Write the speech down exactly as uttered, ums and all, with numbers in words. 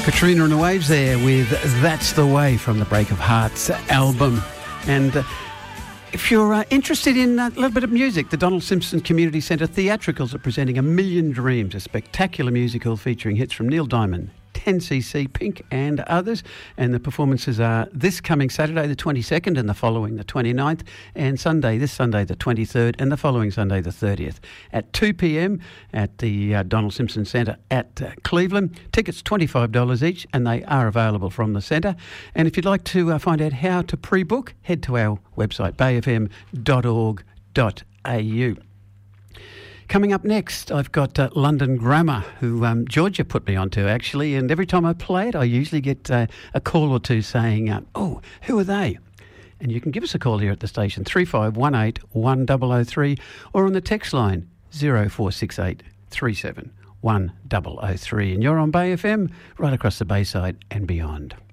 Katrina and the Waves there with That's the Way from the Break of Hearts album. And uh, if you're uh, interested in a little bit of music, the Donald Simpson Community Centre Theatricals are presenting A Million Dreams, a spectacular musical featuring hits from Neil Diamond, ten C C, Pink and others. And the performances are this coming Saturday the twenty-second and the following the twenty-ninth, and Sunday, this Sunday the twenty-third and the following Sunday the thirtieth at two p.m. at the uh, Donald Simpson Centre at uh, Cleveland. Tickets twenty-five dollars each, and they are available from the centre. And if you'd like to uh, find out how to pre-book, head to our website bay f m dot org dot a u. Coming up next, I've got uh, London Grammar, who um, Georgia put me onto, actually, and every time I play it, I usually get uh, a call or two saying, uh, oh, who are they? And you can give us a call here at the station, three five one eight, one zero zero three, or on the text line, zero four six eight, three seven one zero zero three. And you're on Bay F M, right across the Bayside and beyond.